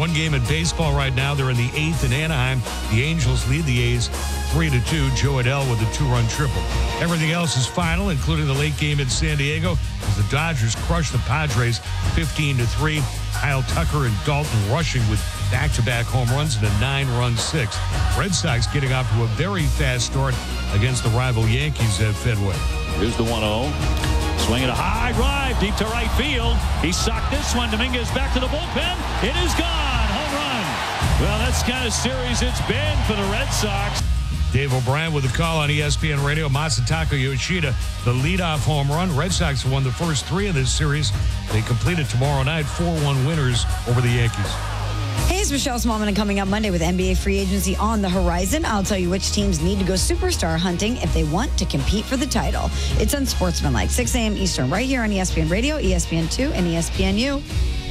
One game in baseball right now. They're in the 8th in Anaheim. The Angels lead the A's 3-2. Joe Adell with a 2-run triple. Everything else is final, including the late game in San Diego, as the Dodgers crush the Padres 15-3. Kyle Tucker and Dalton rushing with back-to-back home runs in a 9-run sixth. Red Sox getting off to a very fast start against the rival Yankees at Fenway. Here's the 1-0. Swinging a high drive deep to right field. He socked this one. Dominguez back to the bullpen. It is gone. Home run. Well, that's the kind of series it's been for the Red Sox. Dave O'Brien with a call on ESPN Radio. Masataka Yoshida, the leadoff home run. Red Sox won the first 3 of this series. They completed tomorrow night 4-1 winners over the Yankees. Hey, it's Michelle Smallman, and coming up Monday with NBA free agency on the horizon, I'll tell you which teams need to go superstar hunting if they want to compete for the title. It's Unsportsmanlike, 6 a.m. Eastern, right here on ESPN Radio, ESPN2, and ESPNU.